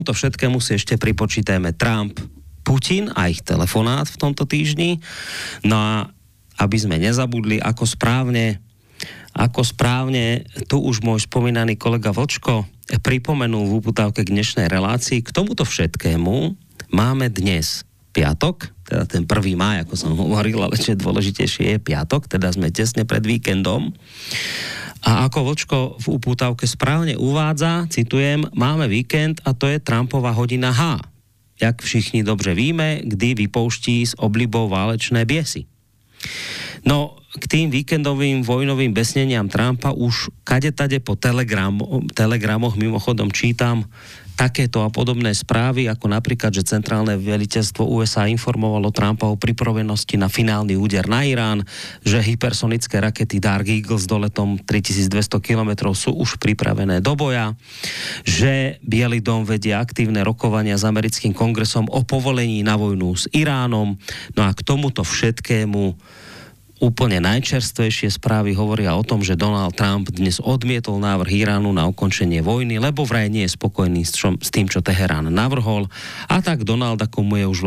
To všetkému si ešte pripočítajme Trump, Putin a ich telefonát v tomto týždni. No a aby sme nezabudli, ako správne tu už môj spomínaný kolega Vlčko pripomenul v uputávke k dnešnej relácii. K tomuto všetkému máme dnes piatok, teda ten 1. máj, ako som hovoril, ale čo je dôležitejšie je piatok, teda sme tesne pred víkendom. A ako Vlčko v upútavke správne uvádza, citujem, máme víkend a to je Trumpova hodina H. Jak všichni dobře víme, kdy vypouští s oblibou válečné biesy. No, k tým víkendovým vojnovým besneniam Trumpa už kadetade po telegramoch mimochodom čítam takéto a podobné správy, ako napríklad, že centrálne veliteľstvo USA informovalo Trumpa o pripravenosti na finálny úder na Irán, že hypersonické rakety Dark Eagle s doletom 3200 km sú už pripravené do boja, že Bielý dom vedie aktívne rokovania s americkým kongresom o povolení na vojnu s Iránom. No a k tomuto všetkému úplne najčerstvejšie správy hovoria o tom, že Donald Trump dnes odmietol návrh Iránu na ukončenie vojny, lebo vraj nie je spokojný s tým, čo Teherán navrhol. A tak Donald, ako mu je už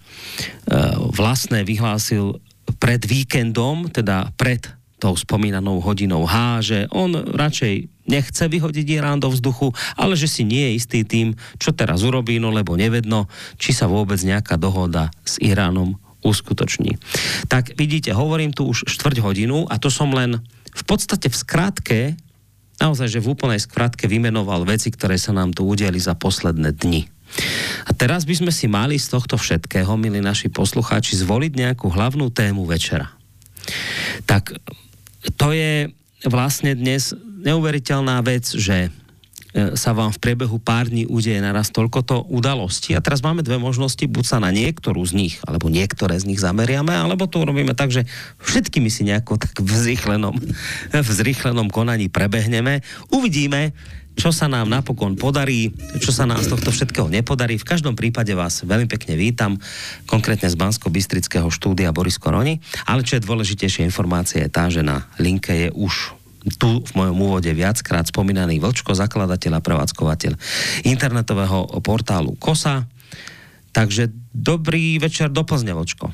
vlastne vyhlásil pred víkendom, teda pred tou spomínanou hodinou H, že on radšej nechce vyhodiť Irán do vzduchu, ale že si nie je istý tým, čo teraz urobí, no lebo nevedno, či sa vôbec nejaká dohoda s Iránom uskutoční. Tak vidíte, hovorím tu už 4 hodinu a to som len v podstate v skratke, naozaj, že v úplnej skratke vymenoval veci, ktoré sa nám tu udiali za posledné dni. A teraz by sme si mali z tohto všetkého, milí naši poslucháči, zvoliť nejakú hlavnú tému večera. Tak to je vlastne dnes neuveriteľná vec, že sa vám v priebehu pár dní udeje naraz toľkoto udalostí. A teraz máme dve možnosti, buď sa na niektorú z nich, alebo niektoré z nich zameriame, alebo to urobíme tak, že všetkými si nejako tak v zrýchlenom konaní prebehneme. Uvidíme, čo sa nám napokon podarí, čo sa nám z tohto všetkého nepodarí. V každom prípade vás veľmi pekne vítam, konkrétne z Banskobystrického štúdia Boris Koroni. Ale čo je dôležitejšia informácia je tá, že na linke je už tu v mojom úvode viackrát spomínaný Vlčko, zakladateľ a prevádzkovateľ internetového portálu KOSA. Takže dobrý večer do Plzně, Vlčko.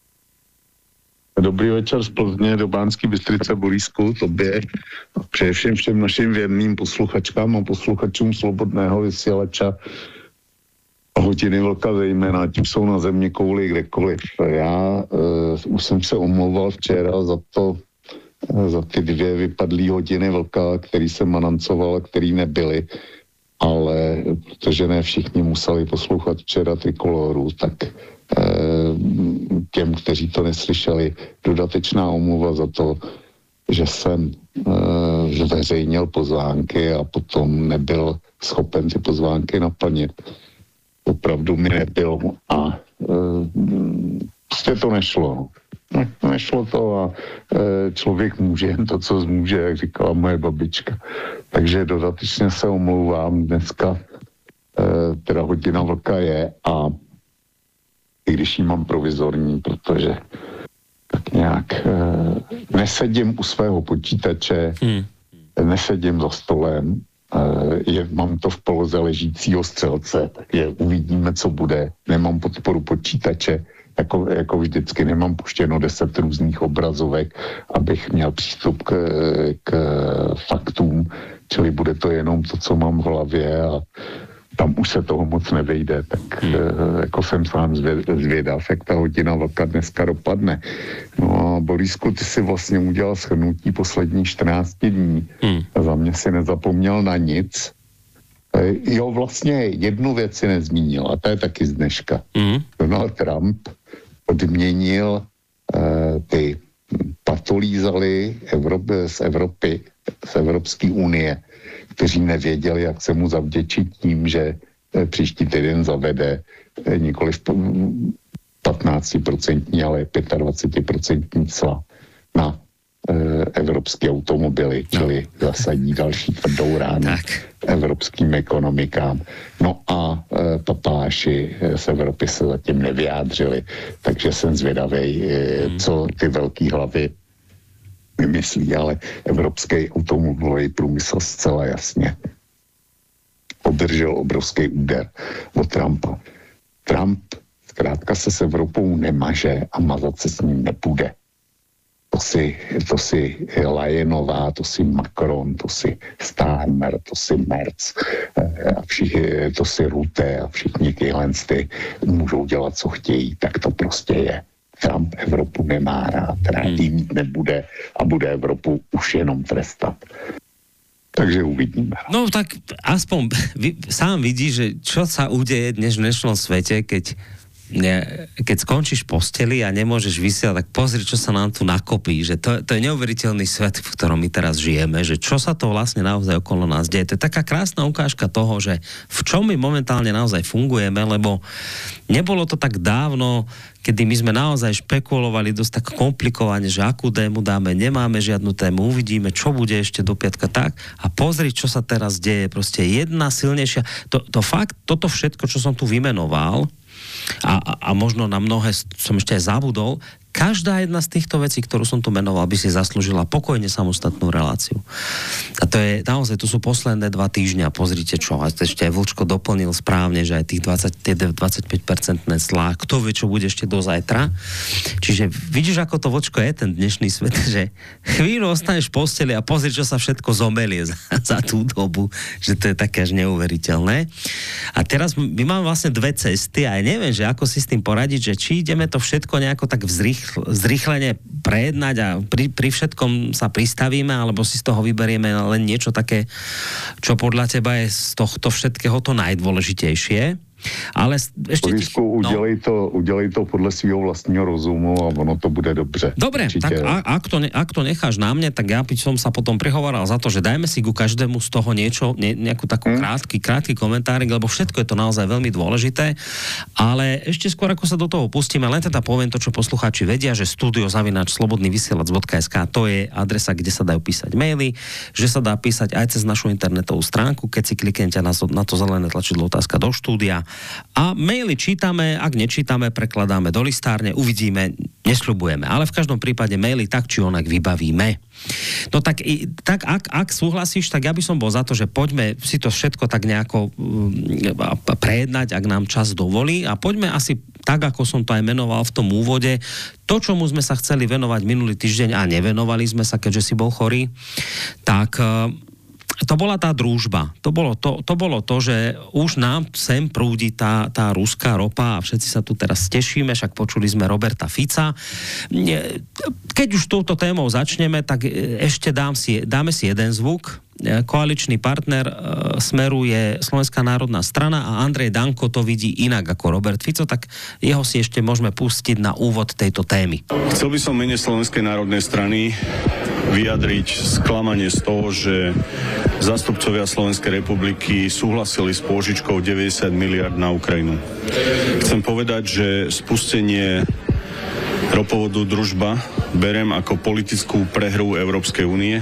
Dobrý večer z Plzně do Banské Bystrice, Borisku, tobě a především všem našim věrným posluchačkám a posluchačům Slobodného vysílača Hodiny Vlka zejména, ať jsou na země kouli kdekoliv. Já už jsem se omlouval včera za ty 2 vypadlý hodiny Vlka, který jsem anoncoval a který nebyly, ale protože ne všichni museli poslouchat včera Trikoloru, tak těm, kteří to neslyšeli, dodatečná omluva za to, že jsem zveřejnil pozvánky a potom nebyl schopen ty pozvánky naplnit. Opravdu mi nebylo a prostě to nešlo. Nešlo to a člověk může jen to, co zmůže, jak říkala moje babička. Takže dodatečně se omlouvám. Dneska teda Hodina Vlka je a i když ji mám provizorní, protože tak nějak nesedím u svého počítače, nesedím za stolem, mám to v poloze ležícího střelce, takže uvidíme, co bude. Nemám podporu počítače, jako vždycky nemám puštěno 10 různých obrazovek, abych měl přístup k faktům, čili bude to jenom to, co mám v hlavě a tam už se toho moc nevejde, tak jako jsem sám zvědav, jak ta Hodina Vlka dneska dopadne. No a Borisku, ty si vlastně udělal shrnutí posledních 14 dní a za mě si nezapomněl na nic. Jo, vlastně jednu věc si nezmínil a to je taky z dneška. Donald Trump odměnil ty patolízali z Evropy, z Evropské unie, kteří nevěděli, jak se mu zavděčit tím, že příští týden zavede nikoliv 15%, ale 25% cla na evropské automobily, čili zasadí další tvrdou ránu evropským ekonomikám. No a papáši z Evropy se zatím nevyjádřili, takže jsem zvědavej, co ty velký hlavy vymyslí, ale evropský automobilový průmysl zcela jasně podržel obrovský úder od Trumpa. Trump zkrátka se s Evropou nemaže a mazat se s ním nepůjde. To si Lajenová, to si Macron, to si Starmer, to si Merz, to si Rutte a všichni tyhle můžou dělat, co chtějí, tak to prostě je. Trump Evropu nemá rád, rád jí mít nebude a bude Evropu už jenom trestat. Takže uvidíme. No tak aspoň sám vidíš, že čo sa udeje dnes v dnešnom svete, keď skončíš posteli a nemôžeš vysielať, tak pozri, čo sa nám tu nakopí, že to je neuveriteľný svet, v ktorom my teraz žijeme, že čo sa to vlastne naozaj okolo nás deje. To je taká krásna ukážka toho, že v čom my momentálne naozaj fungujeme, lebo nebolo to tak dávno, kedy my sme naozaj špekulovali dosť tak komplikovane, že akú tému dáme, nemáme žiadnu tému, uvidíme, čo bude ešte do piatka tak a pozri, čo sa teraz deje. Proste jedna silnejšia. Toto všetko, čo som tu vymenoval, a možno na mnohé som ešte aj zabudol, každá jedna z týchto vecí, ktorú som tu menoval, by si zaslúžila pokojne samostatnú reláciu. A to je, naozaj, to sú posledné 2 týždňa, pozrite čo, a ešte aj Vlčko doplnil správne, že aj tých 25% clá, kto vie, čo bude ešte do zajtra. Čiže vidíš, ako to, Vlčko, je ten dnešný svet, že chvíľu ostaneš v posteli a pozri, čo sa všetko zomelie za tú dobu, že to je také až neuveriteľné. A teraz my máme vlastne 2 cesty a ja neviem, že ako si s tým poradiť, že či ideme to všetko nejako tak zrýchlene prejednať a pri všetkom sa pristavíme, alebo si z toho vyberieme len niečo také, čo podľa teba je z tohto všetkého to najdôležitejšie. Ale ešte... Udělej to podle svého vlastního rozumu a ono to bude dobře. Dobre, určite. Tak ak to necháš na mne, tak ja by som sa potom prihovoral za to, že dajme si ku každému z toho niečo, nejakú takú krátky komentárik, lebo všetko je to naozaj veľmi dôležité. Ale ešte skôr, ako sa do toho pustíme, len teda poviem to, čo poslucháči vedia, že studio@slobodnyvysielac.sk, to je adresa, kde sa dajú písať maily, že sa dá písať aj cez našu internetovú stránku, keď si kliknete na to zelené tlačidlo otázka do štúdia. A maily čítame, ak nečítame, prekladáme do listárne, uvidíme, nesľubujeme. Ale v každom prípade maily tak či onak vybavíme. No tak ak súhlasíš, tak ja by som bol za to, že poďme si to všetko tak nejako prejednať, ak nám čas dovolí, a poďme asi tak, ako som to aj menoval v tom úvode, to, čomu sme sa chceli venovať minulý týždeň a nevenovali sme sa, keďže si bol chorý, tak... To bola tá družba. To bolo to, že už nám sem prúdi tá ruská ropa a všetci sa tu teraz tešíme, však počuli sme Roberta Fica. Keď už touto témou začneme, tak ešte dáme si jeden zvuk. Koaličný partner Smeru je Slovenská národná strana a Andrej Danko to vidí inak ako Robert Fico, tak jeho si ešte môžeme pustiť na úvod tejto témy. Chcel by som mene Slovenskej národnej strany vyjadriť sklamanie z toho, že zástupcovia Slovenskej republiky súhlasili s pôžičkou 90 miliard na Ukrajinu. Chcem povedať, že spustenie ropovodu Družba berem ako politickú prehru Európskej únie.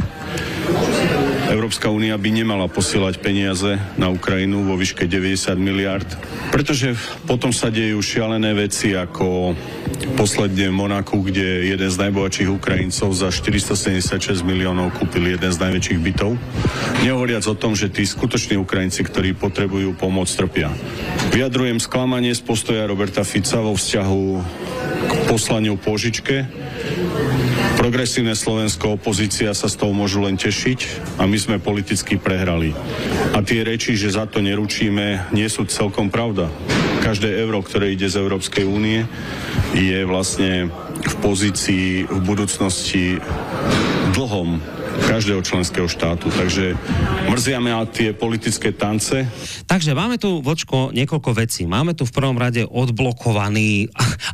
Európska únia by nemala posielať peniaze na Ukrajinu vo výške 90 miliard, pretože potom sa dejú šialené veci ako posledne v Monaku, kde jeden z najbohatších Ukrajincov za 476 miliónov kúpil jeden z najväčších bytov. Nehovoriac o tom, že tí skutoční Ukrajinci, ktorí potrebujú pomoc, trpia. Vyjadrujem sklamanie z postoja Roberta Fica vo vzťahu k poslaniu pôžičke. Progresívne Slovensko, opozícia sa z toho môžu len tešiť a my sme politicky prehrali. A tie reči, že za to neručíme, nie sú celkom pravda. Každé euro, ktoré ide z Európskej únie, je vlastne v pozícii v budúcnosti dlhom každého členského štátu. Takže mrzia ma tie politické tance. Takže máme tu, Vočko, niekoľko vecí. Máme tu v prvom rade odblokovaný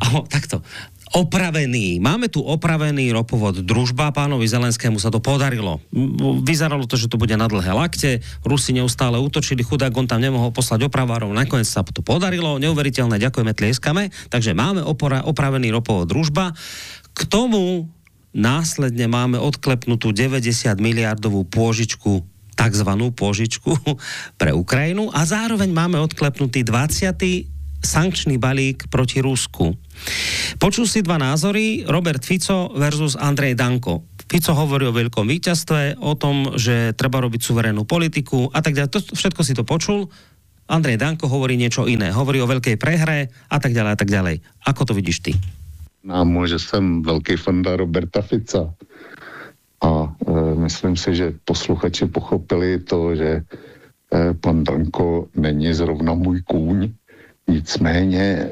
opravený. Máme tu opravený ropovod Družba. Pánovi Zelenskému sa to podarilo. Vyzeralo to, že to bude na dlhé lakte. Rusi neustále útočili, chudák, on tam nemohol poslať opravárov. Nakoniec sa to podarilo. Neuveriteľné, ďakujeme, tlieskame. Takže máme opravený ropovod Družba. K tomu následne máme odklepnutú 90 miliardovú pôžičku, takzvanú pôžičku pre Ukrajinu, a zároveň máme odklepnutý 20. sankčný balík proti Rusku. Počul si dva názory, Robert Fico versus Andrej Danko. Fico hovorí o veľkom víťazstve, o tom, že treba robiť suverénnu politiku a tak ďalej. To všetko si to počul. Andrej Danko hovorí niečo iné. Hovorí o veľkej prehre a tak ďalej a tak ďalej. Ako to vidíš ty? Známo, že jsem velký fanda Roberta Fica. A myslím si, že posluchači pochopili to, že pan Danko není zrovna můj kůň. Nicméně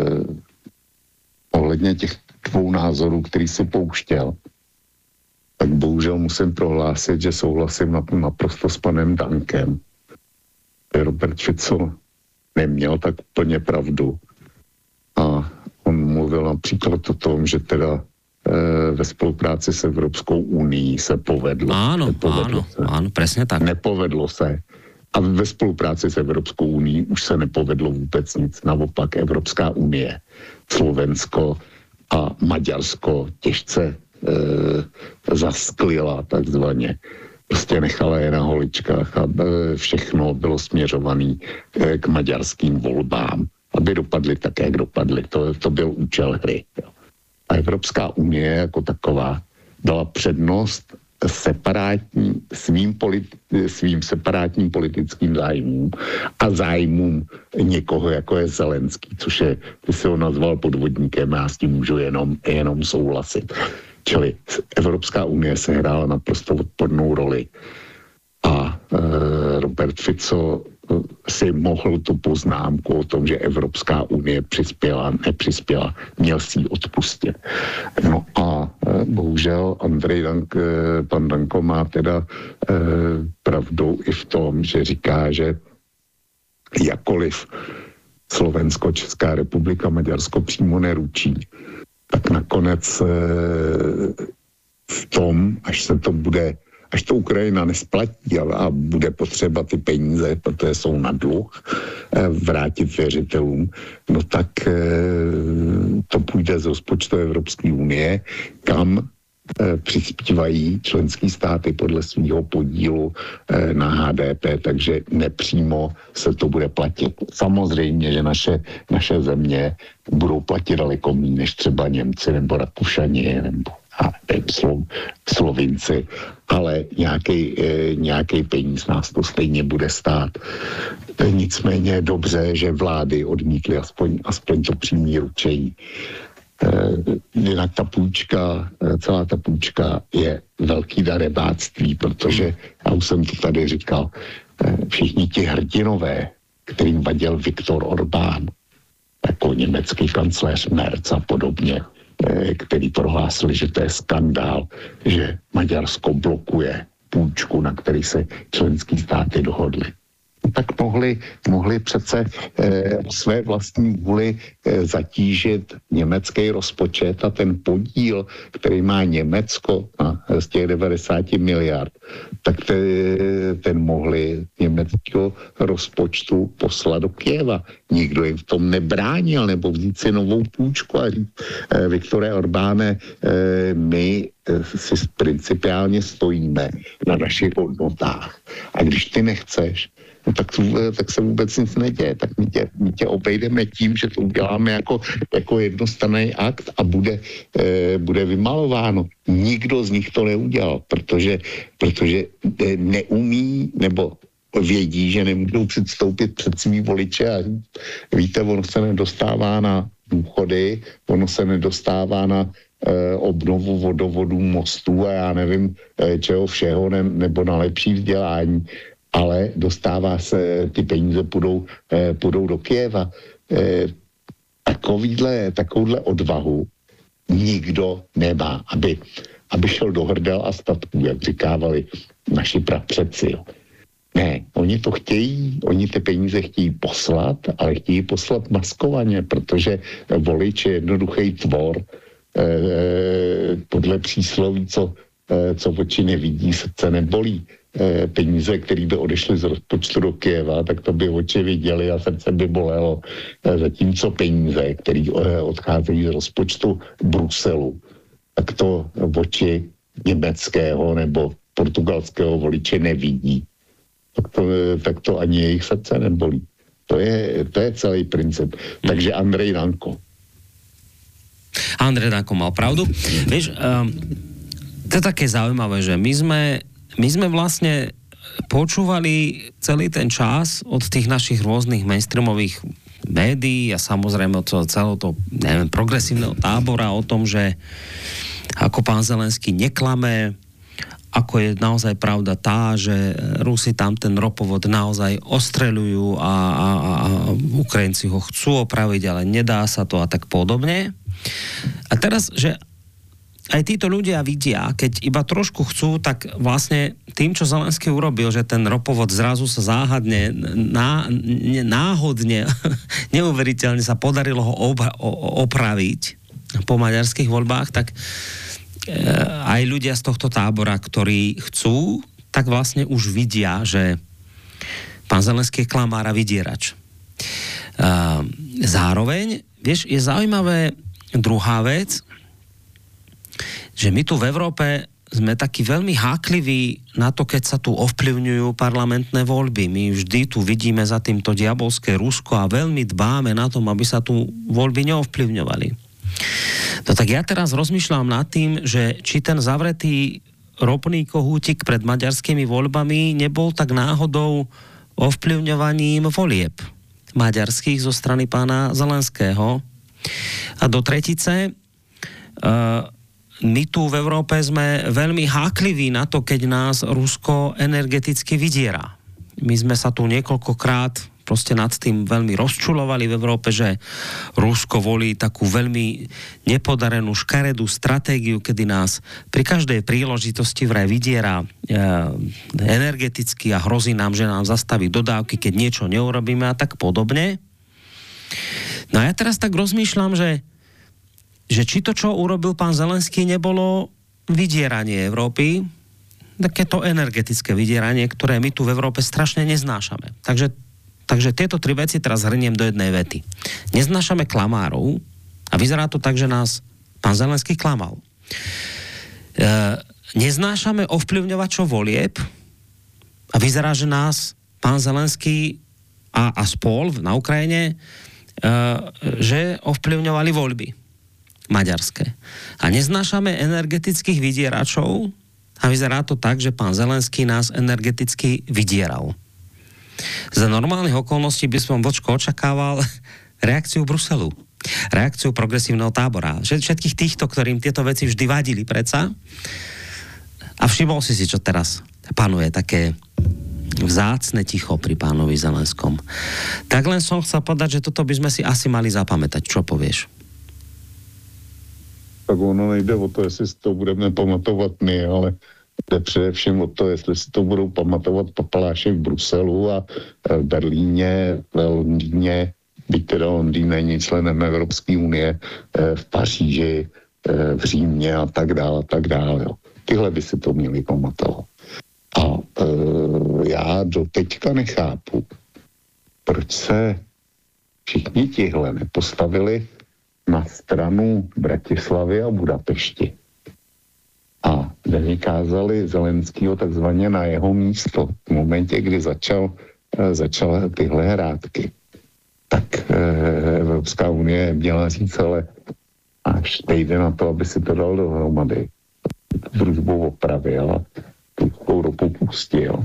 ohledně těch dvou názorů, který si pouštěl, tak bohužel musím prohlásit, že souhlasím naprosto s panem Dankem. Robert Fico neměl tak plně pravdu. A on mluvil například o tom, že teda ve spolupráci s Evropskou unií se povedlo. Áno, presne tak. Nepovedlo se. A ve spolupráci s Evropskou unií už se nepovedlo vůbec nic. Naopak Evropská unie, Slovensko a Maďarsko těžce zasklila takzvaně. Prostě nechala je na holičkách a všechno bylo směřované k maďarským volbám, aby dopadly tak, jak dopadly. To byl účel hry. A Evropská unie jako taková dala přednost svým separátním politickým zájmům a zájmům někoho, jako je Zelenský, což je, ty si ho nazval podvodníkem, já s tím můžu jenom souhlasit. Čili Evropská unie se hrála naprosto odpornou roli. A Robert Fico si mohl tu poznámku o tom, že Evropská unie nepřispěla, měl si ji odpustit. No a bohužel pan Danko má teda pravdu i v tom, že říká, že jakkoliv Slovensko, Česká republika, Maďarsko přímo neručí, tak nakonec v tom, až to Ukrajina nesplatí a bude potřeba ty peníze, protože jsou na dluh, vrátit věřitelům, no tak to půjde z rozpočtu Evropské unie, kam přispívají členský státy podle svého podílu na HDP, takže nepřímo se to bude platit. Samozřejmě, že naše země budou platit daleko méně než třeba Němci nebo Rakušani nebo Slovinci, ale nějaký peníz nás to stejně bude stát. Nicméně je dobře, že vlády odmítly aspoň to přímé ručení. Jinak celá ta půjčka je velký darebáctví, protože, já už jsem to tady říkal, všichni ti hrdinové, kterým vadil Viktor Orbán, jako německý kancléř Merz a podobně, který prohlásili, že to je skandál, že Maďarsko blokuje půjčku, na který se členský státy dohodly. Tak mohli přece své vlastní vůli zatížit německý rozpočet a ten podíl, který má Německo z těch 90 miliard, tak ten mohli německého rozpočtu poslat do Kyjeva. Nikdo jim v tom nebránil, nebo vzít si novou půjčku a říct, Viktore Orbáne, my si principiálně stojíme na našich hodnotách. A když ty nechceš, no tak se vůbec nic neděje. Tak my tě obejdeme tím, že to uděláme jako jednostranný akt a bude vymalováno. Nikdo z nich to neudělal, protože neumí nebo vědí, že nemůžou předstoupit před svý voliče a říct, víte, ono se nedostává na důchody, ono se nedostává na obnovu vodovodů, mostů a já nevím čeho všeho, nebo na lepší vzdělání, ale dostává se, ty peníze půjdou do Kyjeva. Takovouhle odvahu nikdo nemá, aby šel do hrdel a statků, jak říkávali naši prapředci. Ne, oni to chtějí, oni ty peníze chtějí poslat, ale chtějí poslat maskovaně, protože volič je jednoduchý tvor, podle přísloví, co oči nevidí, srdce nebolí. Peníze, které by odešly z rozpočtu do Kyjeva, tak to by oči viděli a srdce by bolelo. Zatímco peníze, které odcházejí z rozpočtu Bruselu, tak to oči německého nebo portugalského voliče nevidí. Tak to ani jejich srdce nebolí. To je celý princip. Takže Andrej Danko. Andrej Danko mal pravdu. Vieš, To je také zaujímavé, že my sme vlastne počúvali celý ten čas od tých našich rôznych mainstreamových médií a samozrejme od celého toho, neviem, progresívneho tábora o tom, že ako pán Zelenský neklame, ako je naozaj pravda tá, že Rusi tam ten ropovod naozaj ostreľujú a Ukrajinci ho chcú opraviť, ale nedá sa to a tak podobne. A teraz, že aj títo ľudia vidia, keď iba trošku chcú, tak vlastne tým, čo Zelenský urobil, že ten ropovod zrazu sa záhadne, náhodne, neuveriteľne sa podarilo ho opraviť po maďarských voľbách, tak aj ľudia z tohto tábora, ktorí chcú, tak vlastne už vidia, že pán Zelenský je klamár a vydierač. Zároveň, vieš, je zaujímavé druhá vec, že my tu v Európe sme takí veľmi hákliví na to, keď sa tu ovplyvňujú parlamentné voľby. My vždy tu vidíme za týmto diabolské Rusko a veľmi dbáme na tom, aby sa tu voľby neovplyvňovali. No tak ja teraz rozmýšľam nad tým, že či ten zavretý ropný kohútik pred maďarskými voľbami nebol tak náhodou ovplyvňovaním volieb maďarských zo strany pána Zelenského. A do tretice, my tu v Európe sme veľmi hákliví na to, keď nás Rusko energeticky vydiera. My sme sa tu niekoľkokrát proste nad tým veľmi rozčulovali v Európe, že Rusko volí takú veľmi nepodarenú škaredú stratégiu, kedy nás pri každej príležitosti vraj vydiera energeticky a hrozí nám, že nám zastaví dodávky, keď niečo neurobíme a tak podobne. No a ja teraz tak rozmýšľam, že či to, čo urobil pán Zelenský, nebolo vydieranie Európy, takéto energetické vydieranie, ktoré my tu v Európe strašne neznášame. Takže tieto tri veci teraz hrniem do jednej vety. Neznášame klamárov a vyzerá to tak, že nás pán Zelenský klamal. Neznášame ovplyvňovačov volieb a vyzerá, že nás pán Zelenský a spol na Ukrajine že ovplyvňovali voľby maďarské. A neznášame energetických vydieračov a vyzerá to tak, že pán Zelenský nás energeticky vydieral. Za normálnych okolností by som vočko očakával reakciu Bruselu. Reakciu progresívneho tábora. Všetkých týchto, ktorým tieto veci vždy vadili predsa. A všimol si, čo teraz panuje také vzácne ticho pri pánovi Zelenskom. Tak len som chcel povedať, že toto by sme si asi mali zapamätať. Čo povieš? Tak ono nejde o to, jestli si to budeme pamatovat my, ale jde především o to, jestli si to budou pamatovat papaláši v Bruselu a v Berlíně, v Londýně, byť teda Londýn není členem Evropské unie, v Paříži, v Římě a tak dále. Jo. Tyhle by si to měli pamatovat. A já do teďka nechápu, proč se všichni tihle nepostavili na stranu Bratislavy a Budapešti a nevykázali Zelenskýho takzvaně na jeho místo v momentě, kdy začal tyhle hrátky. Tak Evropská unie měla říct, ale až jde na to, aby si to dal dohromady. Družbu opravil, tu ropu pustil.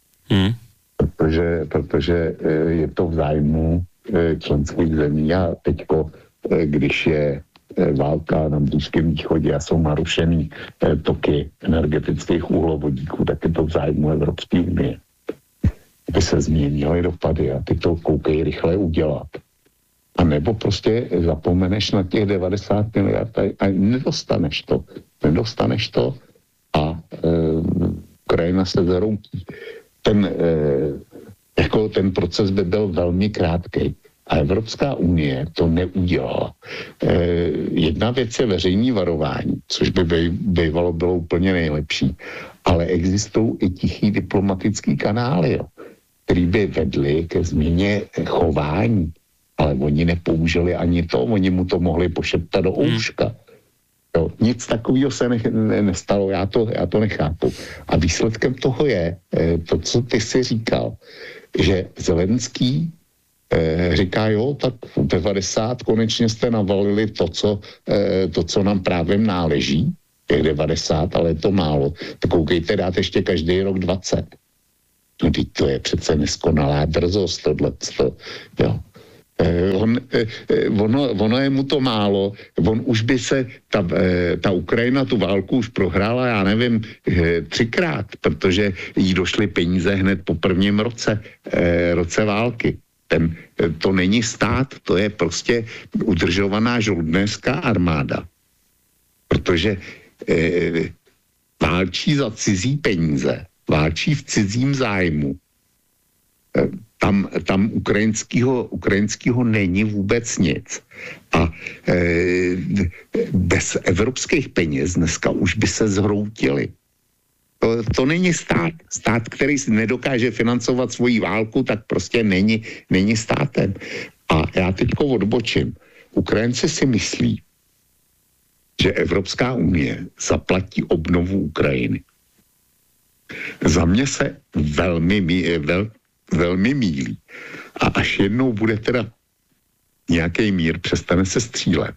Protože je to v zájmu členských zemí a teďko, když je válka na Blízkém východě a jsou narušený toky energetických uhlovodíků, tak je to v zájmu Evropské unie. By se změnily dopady a ty to koukají rychle udělat. A nebo prostě zapomeneš na těch 90 miliard a nedostaneš to a Ukrajina se zaroutí. Ten proces by byl velmi krátký. A Evropská unie to neudělala. Jedna věc je veřejný varování, což by bývalo bylo úplně nejlepší. Ale existují i tichý diplomatický kanály, který by vedli ke změně chování. Ale oni nepoužili ani to, oni mu to mohli pošeptat do ouška. Jo, nic takového se nestalo, já to nechápu. A výsledkem toho je to, co ty si říkal, že Zelenský říká, jo, tak v 90 konečně jste navalili to, co nám právem náleží, těch 90, ale je to málo. Tak koukejte, dát ještě každý rok 20. No teď to je přece neskonalá drzost, tohleto, jo. Ono je mu to málo, on už by se, ta Ukrajina tu válku už prohrála, já nevím, 3krát, protože jí došly peníze hned po prvním roce války. To není stát, to je prostě udržovaná žoldnérská armáda. Protože válčí za cizí peníze, válčí v cizím zájmu. Tam ukrajinského není vůbec nic. A bez evropských peněz dneska už by se zhroutili. To není stát. Stát, který si nedokáže financovat svoji válku, tak prostě není státem. A já teďko odbočím. Ukrajinci si myslí, že Evropská unie zaplatí obnovu Ukrajiny. Za mě se velmi mýlí. A až jednou bude teda nějaký mír, přestane se střílet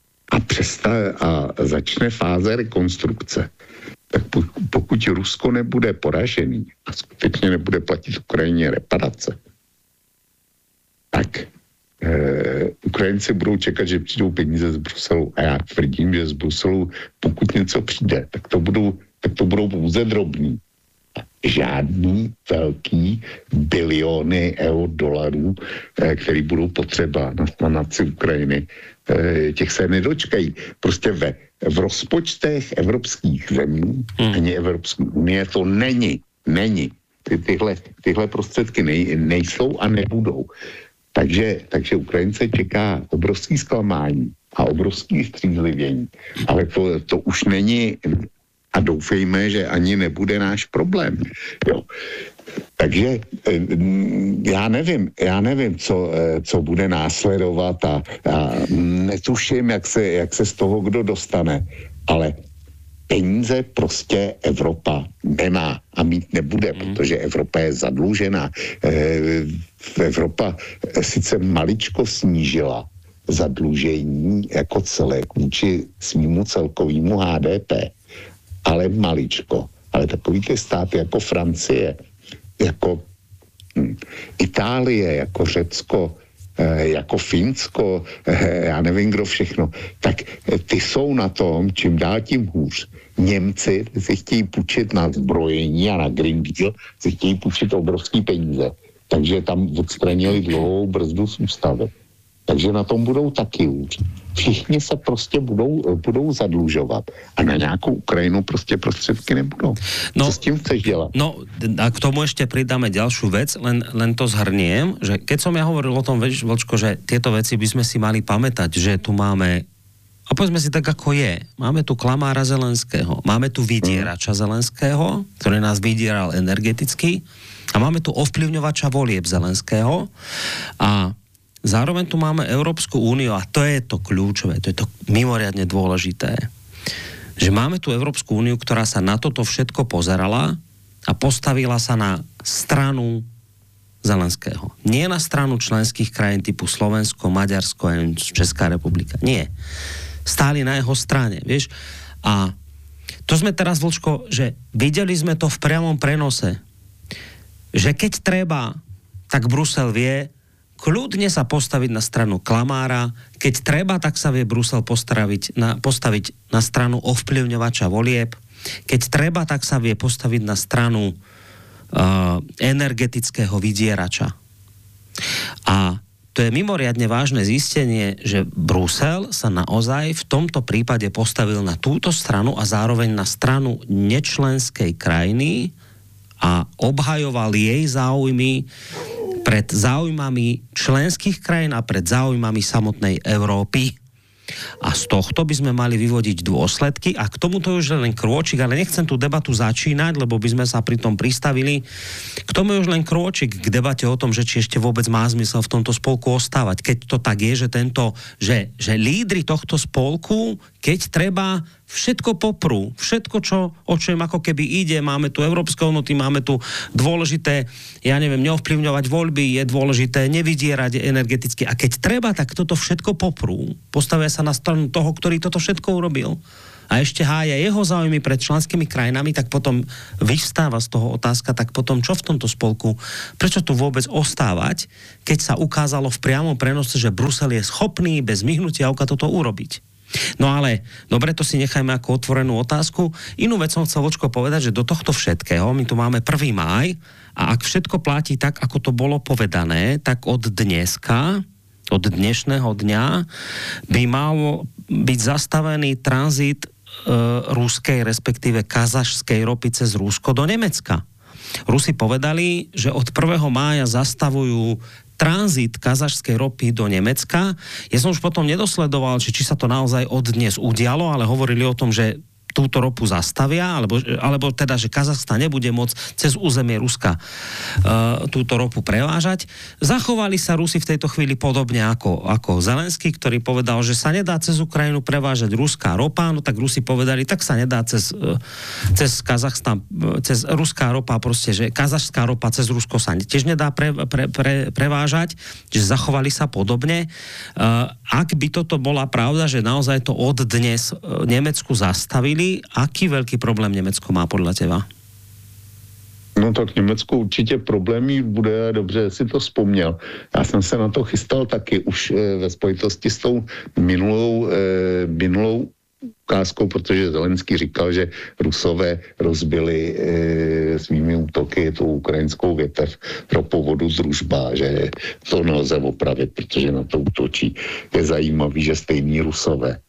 a začne fáze rekonstrukce, tak pokud Rusko nebude poražený a skutečně nebude platit Ukrajině reparace, tak Ukrajinci budou čekat, že přijdou peníze z Bruselu. A já tvrdím, že z Bruselu, pokud něco přijde, tak to budou pouze drobný. Žádný velký biliony dolarů, který budou potřeba na sanaci Ukrajiny, těch se nedočkají. Prostě v rozpočtech evropských zemí ani Evropské unie to není. Tyhle prostředky nejsou a nebudou. Takže Ukrajince čeká obrovský zklamání a obrovský střízlivění. Ale to už není, a doufejme, že ani nebude náš problém. Jo. Takže já nevím, co bude následovat a netuším, jak se z toho kdo dostane, ale peníze prostě Evropa nemá a mít nebude, protože Evropa je zadlužená. Evropa sice maličko snížila zadlužení jako celek vůči svýmu celkovému HDP, ale maličko. Ale takový ty státy jako Francie, jako Itálie, jako Řecko, jako Finsko, já nevím kdo všechno, tak ty jsou na tom, čím dál tím hůř. Němci si chtějí půjčit na zbrojení a na Green Deal, si chtějí půjčit obrovský peníze. Takže tam odstranili dlouhou brzdu z ústavy. Takže na tom budou taky hůř. Všichni se prostě budou zadlužovat a na nějakou Ukrajinu prostě prostředky nebudou. No, co s tím chceš dělat? No a k tomu ešte pridáme ďalšiu vec, len to zhrniem, že keď som ja hovoril o tom, Vlčko, že tieto veci by sme si mali pamätať, že tu máme, a povedzme si tak, ako je, máme tu klamára Zelenského, máme tu vydierača Zelenského, ktorý nás vydieral energeticky, a máme tu ovplyvňovača volieb Zelenského a zároveň tu máme Európsku úniu a to je to kľúčové, to je to mimoriadne dôležité, že máme tu Európsku úniu, ktorá sa na toto všetko pozerala a postavila sa na stranu Zelenského. Nie na stranu členských krajín typu Slovensko, Maďarsko a Česká republika. Nie. Stáli na jeho strane, vieš. A to sme teraz, Vlčko, že videli sme to v priamom prenose, že keď treba, tak Brusel vie kľudne sa postaviť na stranu klamára, keď treba, tak sa vie Brusel postaviť na stranu ovplyvňovača volieb, keď treba, tak sa vie postaviť na stranu energetického vydierača. A to je mimoriadne vážne zistenie, že Brusel sa naozaj v tomto prípade postavil na túto stranu a zároveň na stranu nečlenskej krajiny a obhajoval jej záujmy pred záujmami členských krajín a pred záujmami samotnej Európy. A z tohto by sme mali vyvodiť dôsledky a k tomuto už len krôčik, ale nechcem tú debatu začínať, lebo by sme sa pri tom pristavili. K tomu je už len krôčik k debate o tom, že či ešte vôbec má zmysel v tomto spolku ostávať. Keď to tak je, že lídri tohto spolku, keď treba, všetko poprú. Všetko, o čo im ako keby ide, máme tu európske hodnoty, máme tu dôležité, neovplyvňovať voľby, je dôležité nevydierať energeticky. A keď treba, tak toto všetko poprú. Postavia sa na stranu toho, ktorý toto všetko urobil. A ešte hája jeho záujmy pred členskými krajinami, tak potom vyvstáva z toho otázka, tak potom čo v tomto spolku? Prečo tu vôbec ostávať, keď sa ukázalo v priamom prenose, že Brusel je schopný bez myhnutia oka toto urobiť? No ale, dobre, to si nechajme ako otvorenú otázku. Inú vec som chcel, Vočko, povedať, že do tohto všetkého, my tu máme 1. máj a ak všetko platí tak, ako to bolo povedané, tak od dnešného dňa by mal byť zastavený tranzit ruskej, respektíve kazašskej ropy cez Rusko do Nemecka. Rusi povedali, že od 1. mája zastavujú tranzit kazašskej ropy do Nemecka. Ja som už potom nedosledoval, či sa to naozaj od dnes udialo, ale hovorili o tom, že túto ropu zastavia, alebo teda, že Kazachstan nebude môcť cez územie Ruska túto ropu prevážať. Zachovali sa Rusi v tejto chvíli podobne ako Zelenský, ktorý povedal, že sa nedá cez Ukrajinu prevážať ruská ropa, no tak Rusi povedali, tak sa nedá cez Kazachstan, cez ruská ropa, proste, že kazašská ropa cez Rusko sa tiež nedá prevážať, že zachovali sa podobne. Ak by toto bola pravda, že naozaj to od dnes Nemecku zastavili, aký veľký problém Německo má podle teba? No tak Německo určitě problémů bude, dobře si to vzpomněl. Já jsem se na to chystal taky už ve spojitosti s tou minulou ukázkou, protože Zelenský říkal, že Rusové rozbili svými útoky tu ukrajinskou větev ropovodu Družba, že to nelze opravit, protože na to útočí. Je zajímavý, že stejní Rusové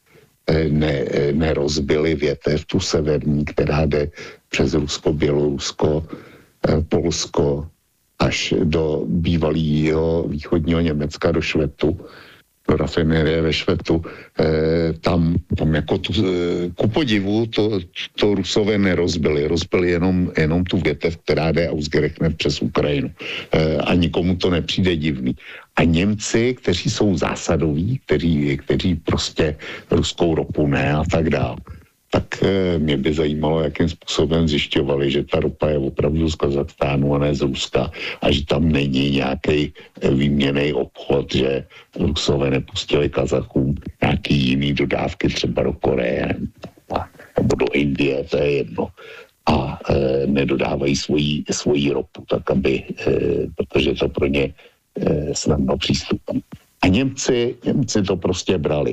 nerozbili větev tu severní, která jde přes Rusko, Bělorusko, Polsko až do bývalého východního Německa, do Švetu, do rafinérie ve Švetu. Tam jako ku podivu to Rusové nerozbili. Rozbili jenom tu větev, která jde ausgerechnet přes Ukrajinu. A nikomu to nepřijde divný. A Němci, kteří jsou zásadoví, kteří prostě ruskou ropu ne a tak dále, tak mě by zajímalo, jakým způsobem zjišťovali, že ta ropa je opravdu z Kazachstánu a ne z Ruska a že tam není nějaký výměnný obchod, že Rusové nepustili Kazachům nějaký jiný dodávky třeba do Koreje nebo do Indie, to je jedno. A nedodávají svoji ropu, tak aby, protože to pro ně snadno přístupný. A Němci to prostě brali.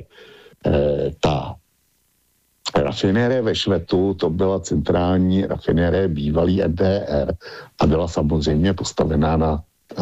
Ta rafinérie ve Švetu, to byla centrální rafinérie bývalý NDR a byla samozřejmě postavená na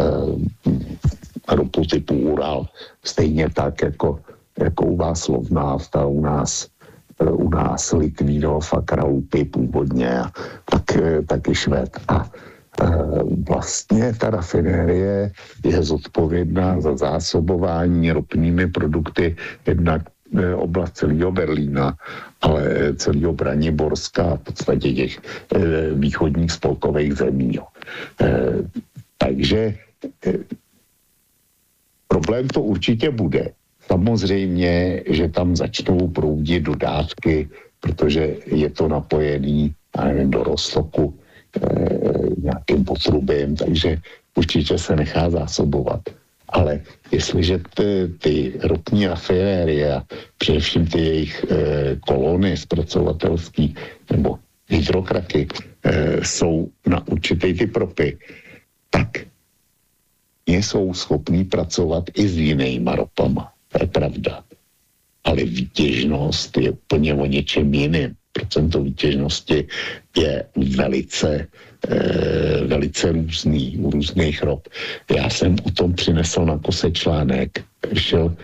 ropu typu Ural. Stejně tak, jako u vás Slovnaft a u nás Litvínov a Kralupy původně, taky Švéd. A vlastně ta rafinérie je zodpovědná za zásobování ropnými produkty jednak oblast celého Berlína, ale celého Braniborska a v podstatě těch východních spolkových zemí. Takže problém to určitě bude. Samozřejmě, že tam začnou proudit dodávky, protože je to napojený do Rostoku nějakým potrubím, takže určitě se nechá zásobovat. Ale jestliže ty ropní rafinérie a především ty jejich kolony zpracovatelský nebo hydrokraky jsou na určitý typ ropy, tak jsou schopní pracovat i s jinýma ropama. To je pravda. Ale výtěžnost je úplně o něčem jiným. Procento výtěžnosti je velice různý, u různých rob. Já jsem o tom přinesl na Kose článek, vyšel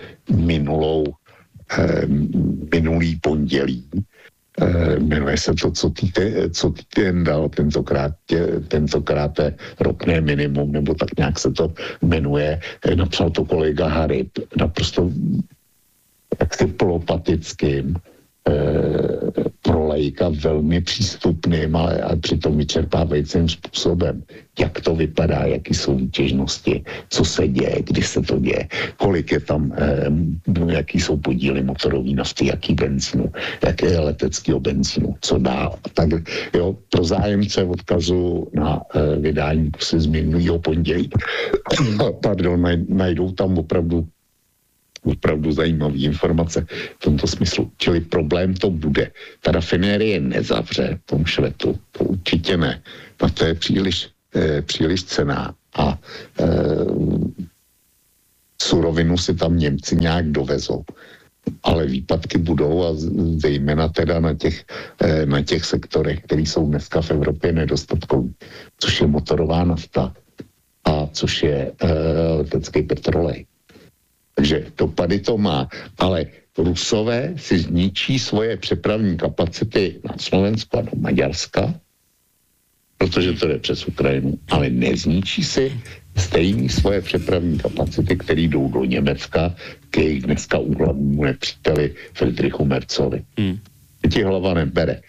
minulý pondělí. Jmenuje se to, co týden dal, tentokrát je ropné minimum, nebo tak nějak se to jmenuje. Napsal to kolega Harib, naprosto jaksi polopatickým pro laika velmi přístupným, ale přitom vyčerpávajícím způsobem, jak to vypadá, jaký jsou výtěžnosti, co se děje, kdy se to děje, kolik je tam, jaký jsou podíly motorové nafty, jaký benzínu, jaké leteckého benzínu, co dál. Tak jo, pro zájemce odkazu na vydání kusy z minulého pondělí, pardon, najdou tam opravdu zajímavé informace v tomto smyslu. Čili problém to bude. Ta rafinérie nezavře v tom Švetu, to určitě ne. A to je příliš cenná a surovinu si tam Němci nějak dovezou. Ale výpadky budou a zejména teda na těch sektorech, které jsou dneska v Evropě nedostatkový, což je motorová nafta a což je letecký petrolej. Takže dopady to má, ale Rusové si zničí svoje přepravní kapacity na Slovensko a do Maďarska, protože to jde přes Ukrajinu, ale nezničí si stejný svoje přepravní kapacity, které jdou do Německa k jejich dneska úhlavnímu nepříteli Friedrichu Merzovi. Ti hlava nebere.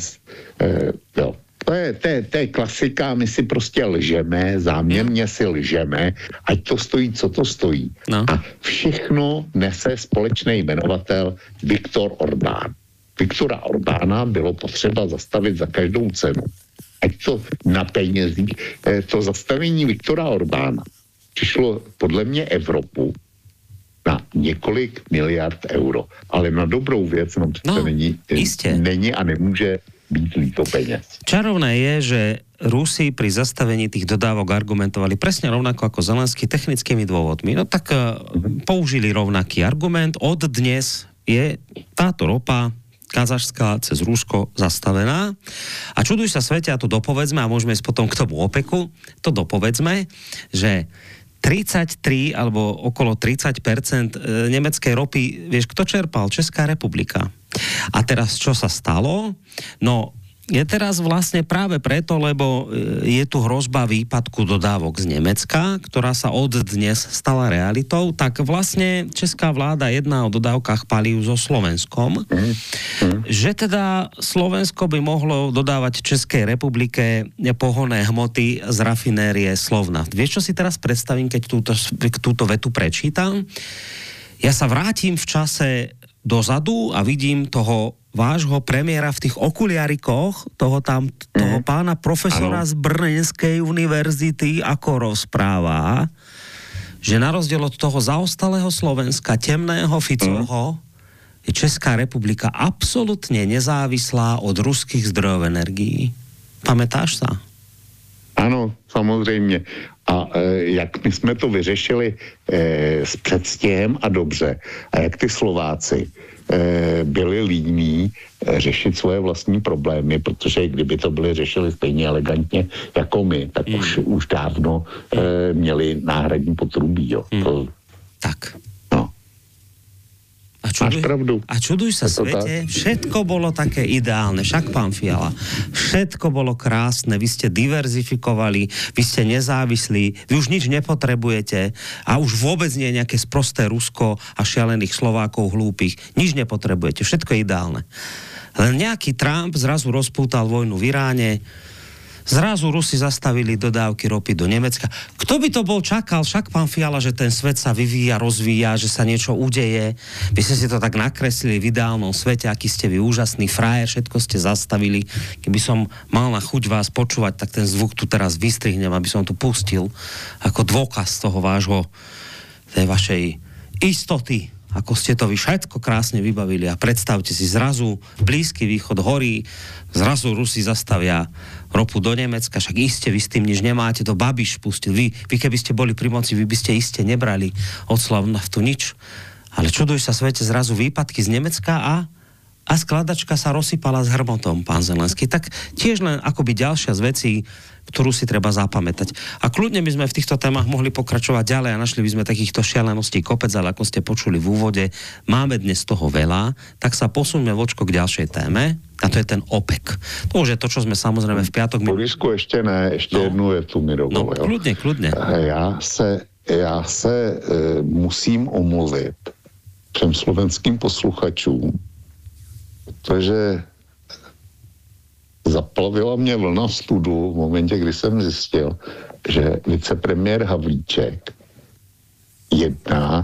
Jo. To je klasika, my si prostě lžeme, záměrně si lžeme, ať to stojí, co to stojí. No. A všechno nese společný jmenovatel Viktor Orbán. Viktora Orbána bylo potřeba zastavit za každou cenu. Ať to na penězích, to zastavení Viktora Orbána přišlo podle mě Evropu na několik miliard euro. Ale na dobrou věc nám přece není a nemůže být líto peněz. Čarovné je, že Rusi pri zastavení tých dodávok argumentovali presne rovnako ako Zelenský technickými dôvodmi. No tak použili rovnaký argument. Od dnes je táto ropa kazašská cez Rusko zastavená. A čuduj sa svete, a to dopovedzme, a môžeme ísť potom k tomu OPEKu, to dopovedzme, že 33 alebo okolo 30% nemeckej ropy, vieš, kto čerpal? Česká republika. A teraz, čo sa stalo? No, je teraz vlastne práve preto, lebo je tu hrozba výpadku dodávok z Nemecka, ktorá sa od dnes stala realitou, tak vlastne česká vláda jedná o dodávkach palív so Slovenskom, že teda Slovensko by mohlo dodávať Českej republike pohonné hmoty z rafinérie Slovnaft. Vieš, čo si teraz predstavím, keď túto vetu prečítam? Ja sa vrátim v čase dozadu a vidím toho vášho premiéra v tých okuliarikoch, toho pána profesora z Brněnskej univerzity, ako rozpráva, že na rozdiel od toho zaostalého Slovenska, temného Ficovho, je Česká republika absolútne nezávislá od ruských zdrojov energií. Pamätáš sa? Ano, samozřejmě. A jak my jsme to vyřešili s předstihem a dobře, a jak ty Slováci byli líní řešit svoje vlastní problémy, protože kdyby to byli řešili stejně elegantně jako my, tak už dávno měli náhradní potrubí. Jo. Tak. No. A čuduj sa svete, všetko bolo také ideálne, však pán Fiala, všetko bolo krásne, vy ste diverzifikovali, vy ste nezávislí, vy už nič nepotrebujete a už vôbec nie je nejaké sprosté Rusko a šialených Slovákov hlúpych, nič nepotrebujete, všetko je ideálne. Len nejaký Trump zrazu rozpútal vojnu v Iráne, zrazu Rusi zastavili dodávky ropy do Nemecka. Kto by to bol čakal? Však pán Fiala, že ten svet sa vyvíja, rozvíja, že sa niečo udeje. Vy ste si to tak nakreslili v ideálnom svete, aký ste vy úžasný frajer, všetko ste zastavili. Keby som mal na chuť vás počúvať, tak ten zvuk tu teraz vystrihnem, aby som tu pustil ako dôkaz toho tej vašej istoty, ako ste to vy všetko krásne vybavili. A predstavte si, zrazu Blízky východ horí, zrazu Rusi zastavia ropu do Nemecka, však iste vy s tým nič nemáte, to Babiš pustil. Vy keby ste boli pri moci, vy by ste iste nebrali od Slovnaftu nič. Ale čuduj sa svete, zrazu výpadky z Nemecka a skladačka sa rozsypala s hrmotom, pán Zelenský. Tak tiež len akoby ďalšia z vecí, ktorú si treba zapamätať. A kľudne by sme v týchto témach mohli pokračovať ďalej a našli by sme takýchto šialeností kopec, ale ako ste počuli v úvode, máme dnes toho veľa, tak sa posuňme vočko k ďalšej téme, a to je ten OPEC. To už je to, čo sme samozrejme v piatok... Borisku, ešte jednu vetu mi dovol. No, kľudne. Já se musím omluvit všem slovenským posluchačům, protože zaplavila mě vlna studu v momentě, kdy jsem zjistil, že vicepremiér Havlíček jedná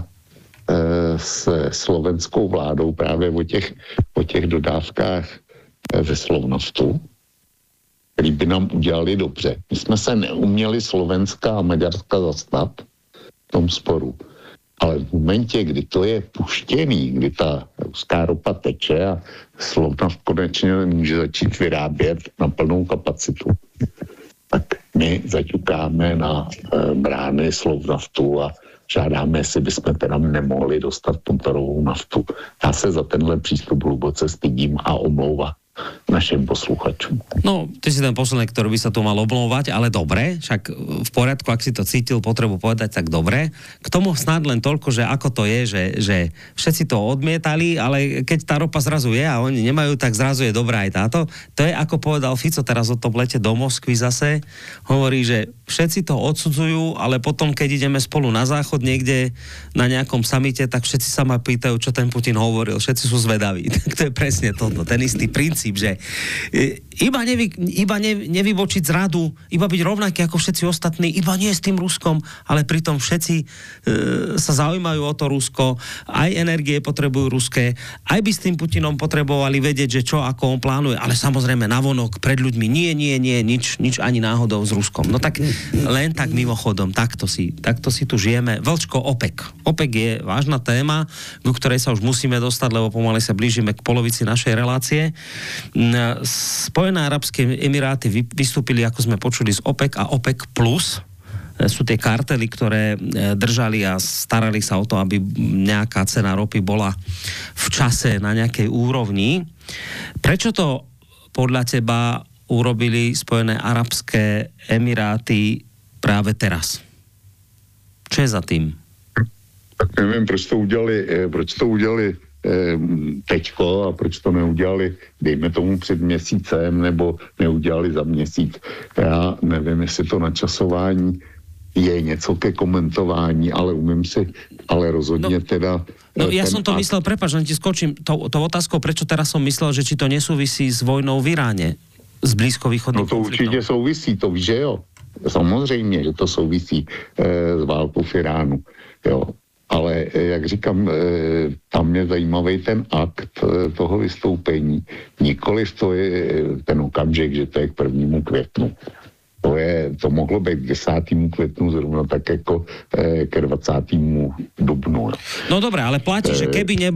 s slovenskou vládou právě o těch dodávkách ze Slovnaftu, který by nám udělali dobře. My jsme se neuměli Slovenska a Maďarska zastat v tom sporu. Ale v momentě, kdy to je puštěný, kdy ta ruská ropa teče a Slovnaft konečně může začít vyrábět na plnou kapacitu, tak my zaťukáme na brány Slovnaftu a žádáme, jestli bychom teda nemohli dostat puntarovou naftu. Já se za tenhle přístup hluboce stydím a omlouvám našim posluchačom. No, ty si ten posledný, ktorý by sa tu mal oblovať, ale dobre, však v poriadku, ak si to cítil potrebu povedať, tak dobre. K tomu snad len toľko, že ako to je, že všetci to odmietali, ale keď tá ropa zrazu je a oni nemajú, tak zrazu je dobrá aj táto. To je, ako povedal Fico teraz o tom lete do Moskvy zase, hovorí, že všetci to odsudzujú, ale potom, keď ideme spolu na záchod niekde na nejakom samite, tak všetci sa ma pýtajú, čo ten Putin hovoril. Všetci sú zvedaví. Tak to je presne toto, ten istý princíp, že iba nevybočiť z radu, iba byť rovnaký ako všetci ostatní, iba nie s tým Ruskom, ale pritom všetci sa zaujímajú o to Rusko, aj energie potrebujú ruské, aj by s tým Putinom potrebovali vedieť, že čo, ako on plánuje, ale samozrejme navonok pred ľuďmi nie, nič ani náhodou s Ruskom. No tak len tak mimochodom, takto si tu žijeme. Vlčko, OPEC. OPEC je vážna téma, ku ktorej sa už musíme dostať, lebo pomaly sa blížime k polovici našej relácie. Spojené arabské emiráty vystúpili, ako sme počuli, z OPEC a OPEC plus. Sú tie kartely, ktoré držali a starali sa o to, aby nejaká cena ropy bola v čase na nejakej úrovni. Prečo to podľa teba urobili Spojené arabské emiráty práve teraz? Čo je za tým? Tak nevím, proč to udělali teďko a proč to neudělali, dejme tomu před měsícem, nebo neudělali za měsíc. Já nevím, jestli to načasování je něco ke komentování, ale rozhodně teda... No ja som to myslel, prepáč, len ti skočím tou otázkou, prečo teraz som myslel, že či to nesúvisí s vojnou v Iráne, s blízkovýchodným konfliktom. No to určitě souvisí, to víš, že jo. Samozřejmě, že to souvisí s válkou v Iránu, jo. Ale jak říkám, tam je zajímavý ten akt toho vystoupení. Nikoliv to je ten okamžik, že to je k 1. květnu. To mohlo být k 10. květnu zrovna tak jako ke 20. dubnu. No dobré, ale platí, že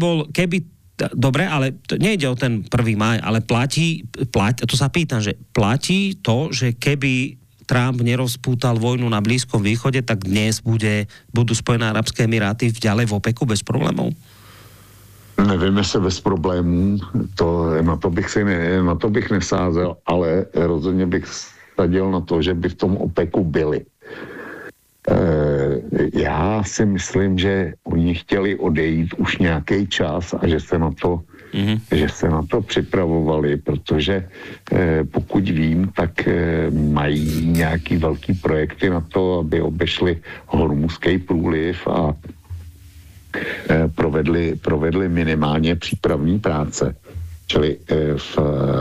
dobre, ale nejde o ten 1. máj, ale platí, to sa pýtam, že platí to, že keby Trump nerozpútal vojnu na Blízkom východe, tak dnes budú Spojené arabské emiráty ďalej v OPECu bez problémov? Nevím, jestli bez problémů, na to bych nesázel, ale rozhodně bych sadil na to, že by v tom OPECu byli. Já si myslím, že oni chtěli odejít už nějaký čas a že se na to připravovali, protože pokud vím, tak mají nějaký velký projekty na to, aby obešli Hormuzský průliv a provedli minimálně přípravní práce. Čili v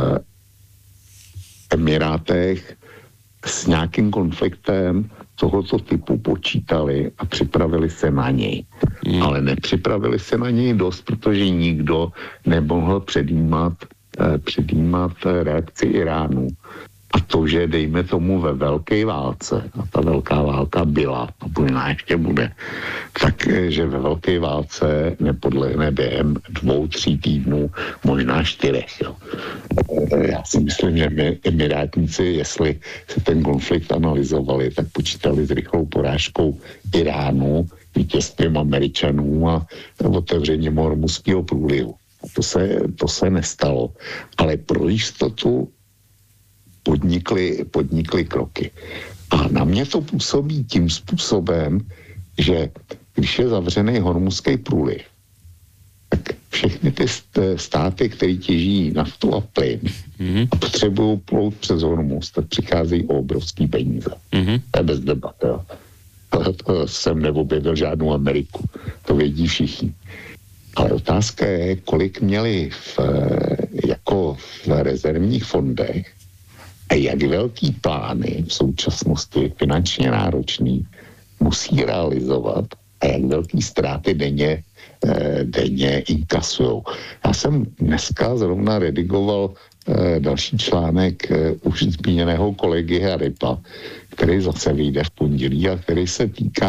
Emirátech s nějakým konfliktem tohoto typu počítali a připravili se na něj. Ale nepřipravili se na něj dost, protože nikdo nemohl předjímat reakci Iránu. A to, že dejme tomu ve velké válce, a ta velká válka byla, a možná ještě bude, takže ve velké válce nepodlehne během 2-3 týdnů, možná 4. Jo. Já si myslím, že Emirátníci, jestli se ten konflikt analyzovali, tak počítali s rychlou porážkou Iránu, vítězstvím Američanů a otevřením Hormuzského průlivu. To se nestalo. Ale pro jistotu podnikli kroky. A na mě to působí tím způsobem, že když je zavřený Hormuzský průliv, tak všechny ty státy, které těží naftu a plyn a potřebují plout přes Hormuz, tak přicházejí o obrovský peníze. To je bez debaty. To jsem neobjevil žádnou Ameriku. To vědí všichni. Ale otázka je, kolik měli v jako v rezervních fondech a jak velký plány v současnosti finančně náročný musí realizovat a jak velký ztráty denně inkasujou. Já jsem dneska zrovna redigoval další článek už zmíněného kolegy Haripa, který zase vyjde v pondělí a který se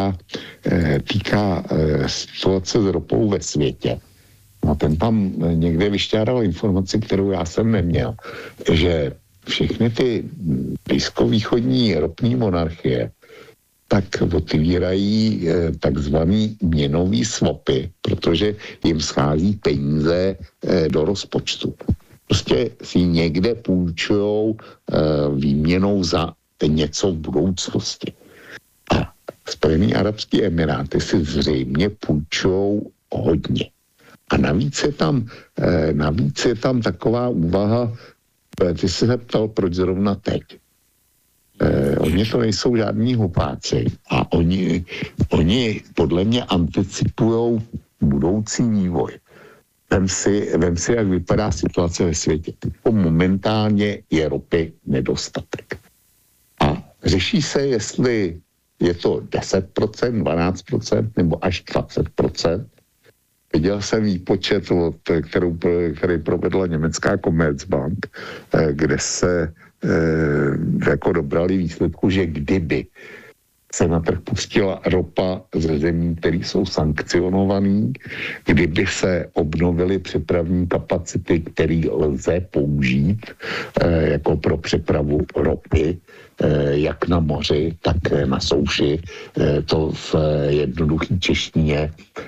týká situace s ropou ve světě. A ten tam někde vyšťáral informaci, kterou já jsem neměl, že všechny ty blízkovýchodní ropní monarchie tak otvírají takzvaný měnový swapy, protože jim schází peníze do rozpočtu. Prostě si někde půjčujou výměnou za něco v budoucnosti. A Spojené arabské emiráty si zřejmě půjčujou hodně. A navíc je tam taková úvaha, ty jsi se ptal, proč zrovna teď. Oni to nejsou žádní hlupáci a oni podle mě anticipujou budoucí vývoj. Vem si, jak vypadá situace ve světě. Momentálně je ropy nedostatek. A řeší se, jestli je to 10%, 12% nebo až 20%. Viděl jsem výpočet, který provedla německá Commerzbank, kde se jako dobrali výsledku, že kdyby se na trh pustila ropa ze zemí, které jsou sankcionovaný, kdyby se obnovily přepravní kapacity, které lze použít jako pro přepravu ropy, jak na moři, tak na souši. To v jednoduchý češtině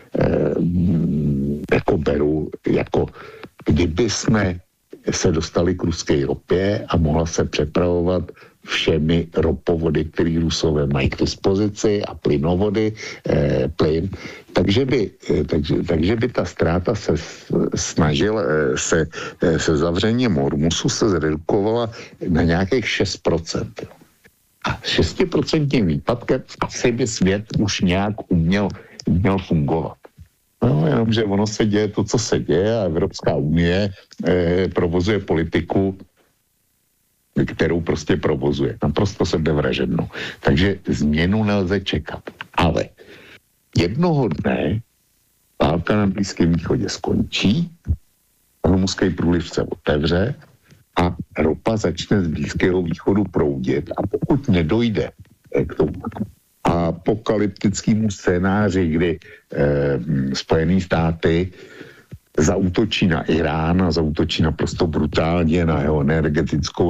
jako beru, jako kdyby jsme se dostali k ruské ropě a mohla se přepravovat všemi ropovody, které Rusové mají k dispozici a plynovody, plyn. Takže by ta ztráta se snažila, se zavřením Hormusu se zredukovala na nějakých 6%. A 6% výpadkem asi by svět už nějak uměl fungovat. No, jenomže ono se děje to, co se děje a Evropská unie provozuje politiku, kterou prostě provozuje. Naprosto sebevražednou. Takže změnu nelze čekat. Ale jednoho dne válka na Blízkém východě skončí, Hormuzský průliv se otevře a ropa začne z Blízkého východu proudit a pokud nedojde k tomu apokalyptickému scénáři, kdy Spojené státy zaútočí na Irán a zaútočí naprosto brutálně na jeho energetickou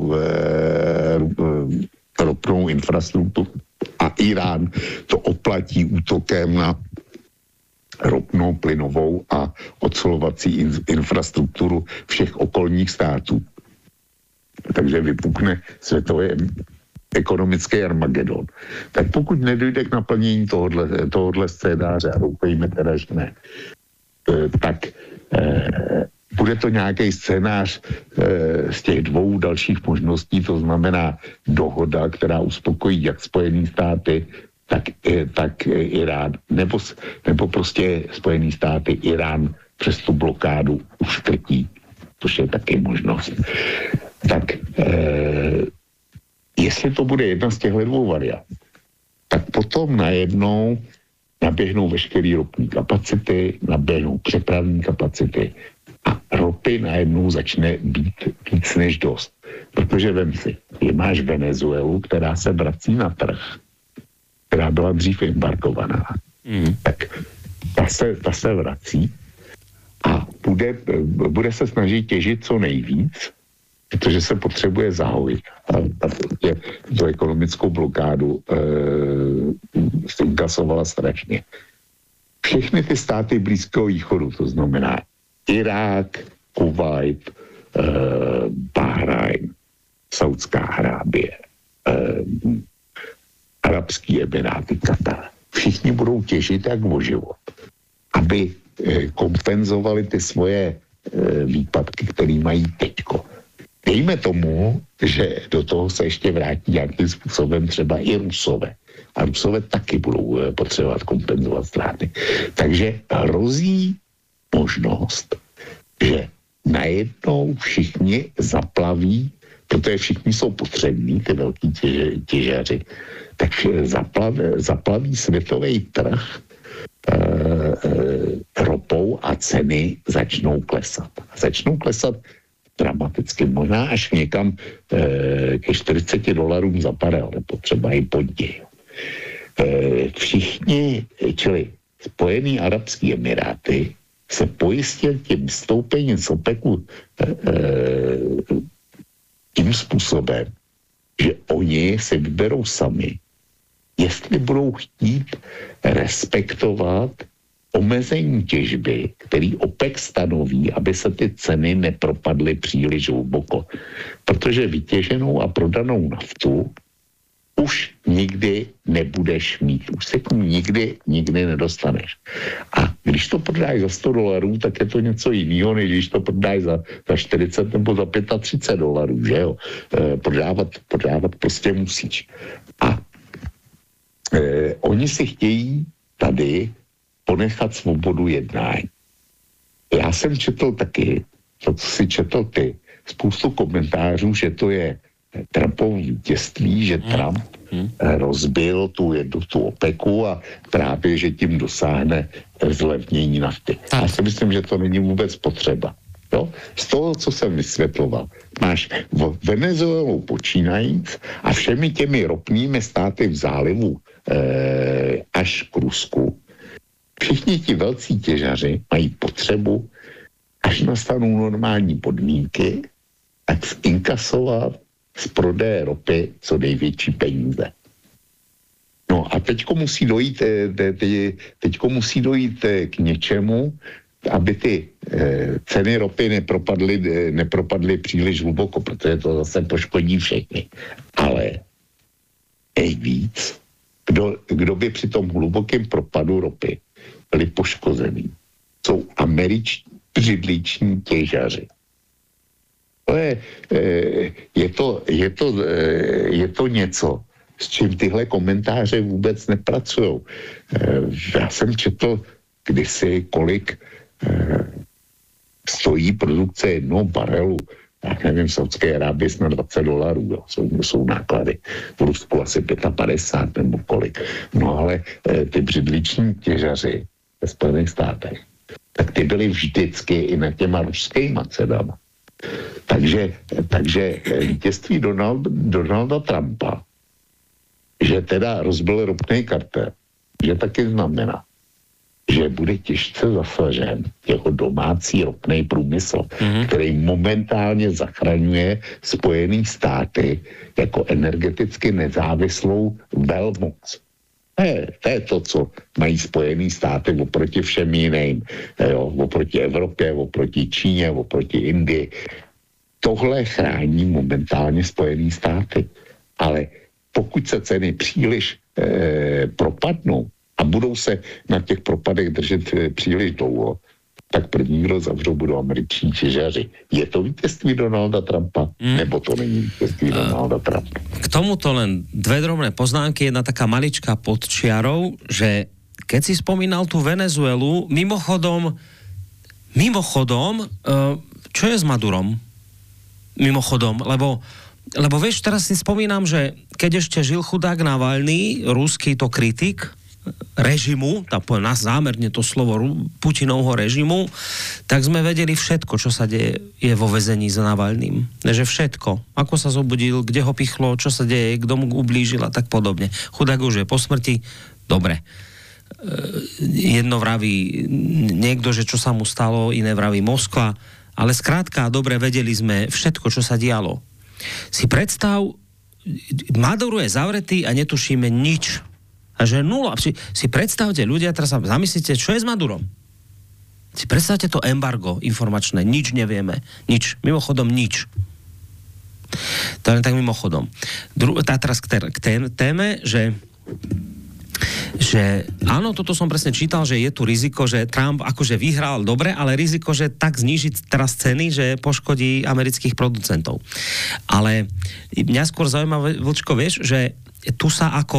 ropnou infrastrukturu a Irán to oplatí útokem na ropnou, plynovou a ocelovací infrastrukturu všech okolních států. Takže vypukne světový ekonomický Armagedon. Tak pokud nedojde k naplnění tohohle scénáře, a doufejme teda, že ne, tak bude to nějaký scénář z těch dvou dalších možností, to znamená dohoda, která uspokojí jak Spojené státy, tak Irán, nebo prostě Spojené státy Irán přes tu blokádu uškrtí, což je taky možnost. Tak jestli to bude jedna z těchto dvou variant, tak potom najednou naběhnou veškeré ropní kapacity, naběhnou přepravní kapacity a ropy najednou začne být víc než dost. Protože vem si, máš Venezuelu, která se vrací na trh, která byla dřív embargovaná. Tak ta se vrací a bude se snažit těžit co nejvíc, protože se potřebuje zahojit. A tu ekonomickou blokádu se inkasovala strašně. Všechny ty státy Blízkého východu, to znamená Irák, Kuvajt, Bahrajn, Saudská Arábie, Arabský Emiráty, Katar. Všichni budou těžit jak o život, aby kompenzovali ty svoje výpadky, které mají teďko. Dejme tomu, že do toho se ještě vrátí nějakým způsobem třeba i Rusové. A Rusové taky budou potřebovat kompenzovat ztráty. Takže hrozí možnost, že najednou všichni zaplaví, protože všichni jsou potřební, ty velký těžaři, tak zaplaví světový trh ropou a ceny začnou klesat. Začnou klesat dramaticky, možná až někam ke $40 za barel, nebo třeba i pod něj. Všichni, čili Spojený arabský emiráty, se pojistil tím vstoupením z OPECu tím způsobem, že oni si vyberou sami, jestli budou chtít respektovat omezení těžby, který OPEC stanoví, aby se ty ceny nepropadly příliš hluboko. Protože vytěženou a prodanou naftu už nikdy nebudeš mít. Už se k ní nikdy nedostaneš. A když to prodáš za $100, tak je to něco jiného, než když to prodáš za 40 nebo za $35, že jo? Prodávat prostě musíš. A oni si chtějí tady ponechat svobodu jednání. Já jsem četl taky, to, co si četl ty, spoustu komentářů, že to je Trumpovo vítězství, že Trump rozbil tu OPECu a právě, že tím dosáhne zlevnění nafty. Já si myslím, že to není vůbec potřeba. Jo? Z toho, co jsem vysvětloval, máš Venezuelu počínajíc a všemi těmi ropnými státy v zálivu až k Rusku. Všichni ti velcí těžaři mají potřebu, až nastanou normální podmínky, tak inkasovat z prodeje ropy co největší peníze. No a teďko musí dojít k něčemu, aby ty ceny ropy nepropadly příliš hluboko, protože to zase poškodí všechny. Ale nejvíc, kdo by při tom hlubokém propadu ropy byli poškození, jsou američtí břidliční těžaři. Je to něco, s čím tyhle komentáře vůbec nepracujou. Já jsem četl kdysi, kolik stojí produkce jednoho barelu. Já nevím, v Saudské Arábii jsme $20, jo. Jsou náklady. V Rusku asi 55 nebo kolik. No ale ty břidliční těžaři ve Spojených státech, tak ty byly vždycky i na těma ruskýma cenama. Takže vítězství Donalda Trumpa, že teda rozbil ropný kartel, že taky znamená, že bude těžce zasažen jeho domácí ropný průmysl, který momentálně zachraňuje Spojené státy jako energeticky nezávislou velmoc. To je to, co mají Spojené státy oproti všem jiným. Jo, oproti Evropě, oproti Číně, oproti Indii. Tohle chrání momentálně Spojené státy. Ale pokud se ceny příliš propadnou a budou se na těch propadech držet příliš dlouho, tak první, kdo zavřou, budou američní těžaři. Je to vítězství Donalda Trumpa, nebo to není vítězství Donalda Trumpa? K tomuto len dve drobné poznámky, jedna taká maličká pod čiarou, že keď si spomínal tú Venezuelu, mimochodom, čo je s Madurom? Mimochodom, lebo vieš, teraz si spomínam, že keď ešte žil chudák Navalny, ruský to kritik režimu, nás zámerne to slovo Putinovho režimu, tak sme vedeli všetko, čo sa deje je vo väzení s Navalným. Že všetko. Ako sa zobudil, kde ho pichlo, čo sa deje, kto mu ublížil a tak podobne. Chudák už je po smrti. Dobre. Jedno vraví niekto, že čo sa mu stalo, iné vraví Moskva. Ale skrátka, dobre, vedeli sme všetko, čo sa dialo. Si predstav, Maduro je zavretý a netušíme nič. A že nula. Si predstavte, ľudia, teraz sa zamyslíte, čo je s Madurom? Si predstavte to embargo informačné. Nič nevieme. Nič. Mimochodom nič. To len tak mimochodom. Teraz k téme, že áno, toto som presne čítal, že je tu riziko, že Trump akože vyhral dobre, ale riziko, že tak znížiť teraz ceny, že poškodí amerických producentov. Ale mňa skôr zaujíma, Vlčko, vieš, že tu sa ako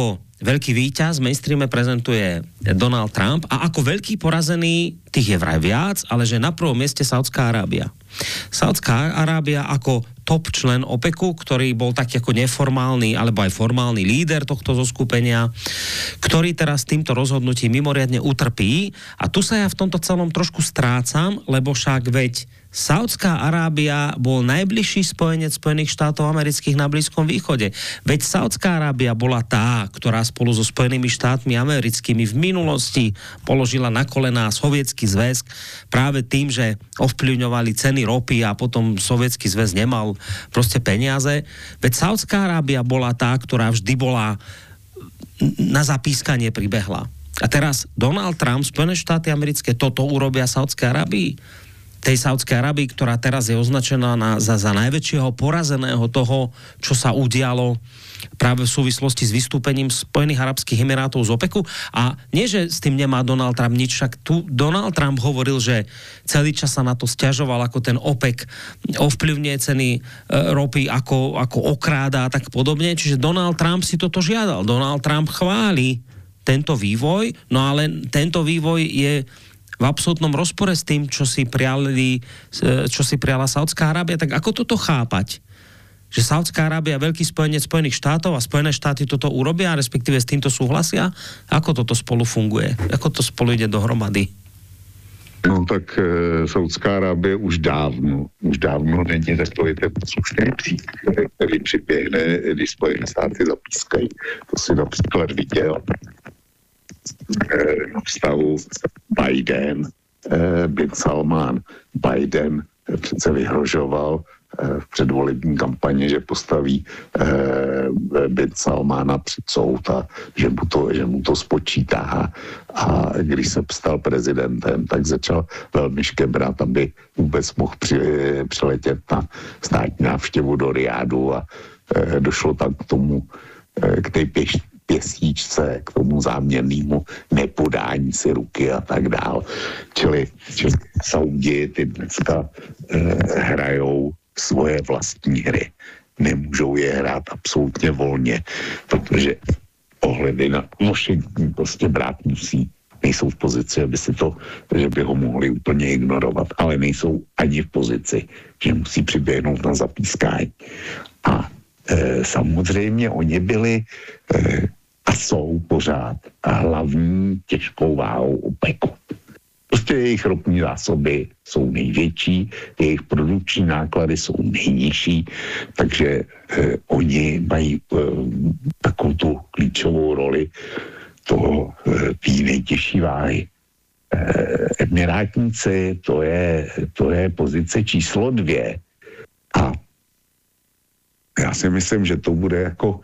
veľký víťaz v mainstreame prezentuje Donald Trump a ako veľký porazený, tých je vraj viac, ale že na prvom mieste Saudská Arábia. Saudská Arábia ako top člen OPECu, ktorý bol taký ako neformálny alebo aj formálny líder tohto zoskupenia, ktorý teraz týmto rozhodnutím mimoriadne utrpí. A tu sa ja v tomto celom trošku strácam, lebo však veď Saudská Arábia bol najbližší spojenec Spojených štátov amerických na Blízkom východe. Veď Saudská Arábia bola tá, ktorá spolu so Spojenými štátmi americkými v minulosti položila na kolená Sovietsky zväz práve tým, že ovplyvňovali ceny ropy a potom Sovietsky zväz nemal proste peniaze. Veď Saudská Arábia bola tá, ktorá vždy bola na zapískanie pribehla. A teraz Donald Trump, Spojené štáty americké toto urobia Saudskej Arábii. Tej Saudskej Arábii, ktorá teraz je označená za najväčšieho porazeného toho, čo sa udialo práve v súvislosti s vystúpením Spojených arabských emirátov z OPECu. A nie, že s tým nemá Donald Trump nič, však tu Donald Trump hovoril, že celý čas sa na to sťažoval, ako ten OPEC ovplyvňuje ceny ropy, ako okráda a tak podobne. Čiže Donald Trump si toto žiadal. Donald Trump chváli tento vývoj, no ale tento vývoj je v absolútnom rozpore s tým, čo si priala Saudská Arábia. Tak ako toto chápať? Že Saudská Arábia je veľký spojenec Spojených štátov a Spojené štáty toto urobia, respektíve s týmto súhlasia? Ako toto spolu funguje? Ako to spolu ide dohromady? No tak Saudská Arábie už dávno není takový ten poslušný příklad, který přiběhne, když Spojené státy zapískají. To si například viděl na vztahu Biden, bin Salman. Biden přece vyhrožoval v předvolební kampani, že postaví bin Salmana před soud a že mu to spočítá. A když se stal prezidentem, tak začal velmi škebrat, aby vůbec mohl přiletět na státní návštěvu do Riádu a došlo tak k té pěstíčce, k tomu záměrnému nepodání si ruky a tak dál. Čili Saudi ty dneska hrajou svoje vlastní hry. Nemůžou je hrát absolutně volně, protože ohledy na Washington prostě brát musí. Nejsou v pozici, že by ho mohli úplně ignorovat, ale nejsou ani v pozici, že musí přiběhnout na zapískání. A samozřejmě oni byli a jsou pořád hlavní těžkou váhou OPECu. Prostě jejich ropní zásoby jsou největší, jejich produkční náklady jsou nejnižší, takže oni mají takovou tu klíčovou roli té nejtěžší váhy. Emirátníci, to je pozice číslo 2 a já si myslím, že to bude jako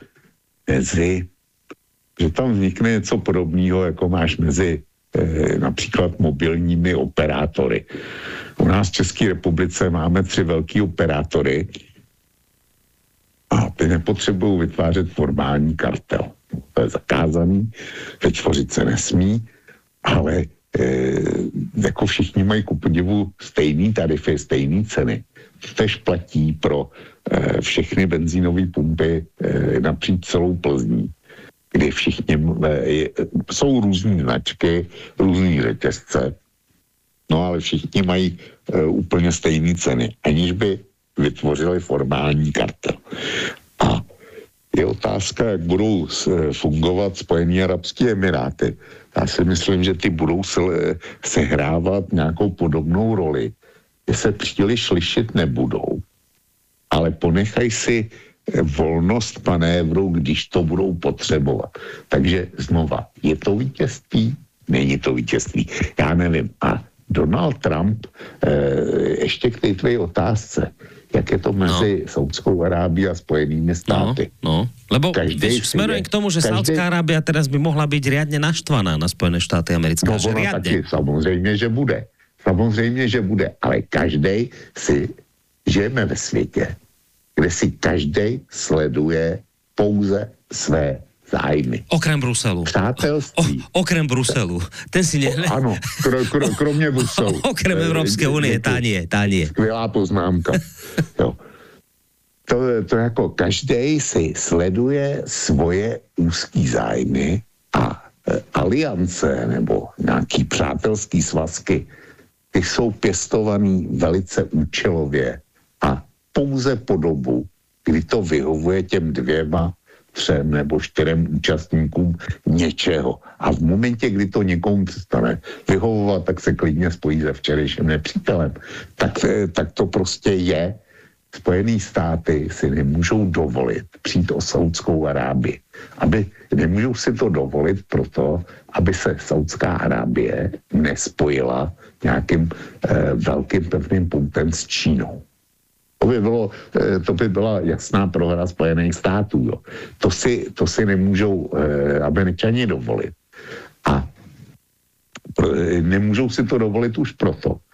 že tam vznikne něco podobného, jako máš mezi například mobilními operátory. U nás v České republice máme 3 velký operátory a ty nepotřebují vytvářet formální kartel. To je zakázaný, vytvořit se nesmí, ale jako všichni mají ku podivu stejný tarify, stejný ceny. Tež platí pro všechny benzínové pumpy napříč celou Plzní, kdy všichni jsou různý značky, různý řetězce, no ale všichni mají úplně stejné ceny, aniž by vytvořili formální kartel. A je otázka, jak budou fungovat Spojené arabské emiráty. Já si myslím, že ty budou sehrávat nějakou podobnou roli, že se příliš lišit nebudou, ale ponechají si volnost manévru, když to budou potřebovat. Takže znova, je to vítězství? Není to vítězství. Já nevím. A Donald Trump, ještě k té tvé otázce, jak je to mezi Saudskou Arábií a Spojenými státy. Lebo smerujem k tomu, že Saudská Arábia teraz by mohla byť riadne naštvaná na Spojené štáty americké. No taky, samozřejmě, že bude. Samozřejmě, že bude. Ale každej žijeme ve světě, kde si každej sleduje pouze své zájmy. Okrem Bruselu. Přátelství. Okrem Bruselu. Ten si Ano, kromě Bruselu. Okrem Európskej únie, tá nie. Skvělá poznámka. Jo. to jako každý si sleduje svoje úzký zájmy a aliance nebo nějaký přátelský svazky, ty jsou pěstovaný velice účelově a pouze po dobu, kdy to vyhovuje těm 2, 3 nebo 4 účastníkům něčeho. A v momentě, kdy to někomu přestane vyhovovat, tak se klidně spojí se včerejším nepřítelem. Tak to prostě je. Spojené státy si nemůžou dovolit přijít o Saudskou Arábii. Nemůžou si to dovolit proto, aby se Saudská Arábie nespojila nějakým velkým pevným punktem s Čínou. To by byla jasná prohra Spojených států. Jo. To si nemůžou Američani dovolit. A nemůžou si to dovolit už proto,